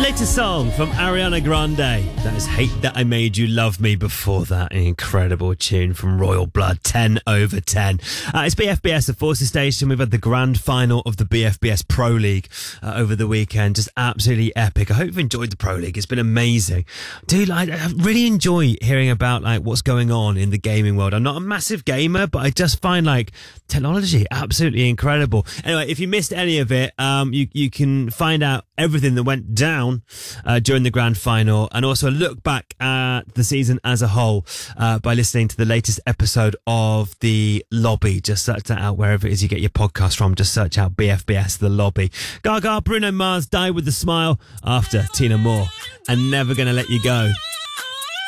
Latest song from Ariana Grande. That is Hate That I Made You Love Me. Before that, an incredible tune from Royal Blood, 10 over 10. It's BFBS, the Forces Station. We've had the grand final of the BFBS Pro League over the weekend. Just absolutely epic. I hope you've enjoyed the Pro League. It's been amazing. Dude, I really enjoy hearing about what's going on in the gaming world. I'm not a massive gamer, but I just find technology absolutely incredible. Anyway, if you missed any of it, you can find out everything that went down during the grand final, and also a look back at the season as a whole by listening to the latest episode of The Lobby. Just search that out wherever it is you get your podcast from. Just search out BFBS The Lobby. Gaga, Bruno Mars, Die With a Smile after Tina Moore, and Never Gonna Let You Go.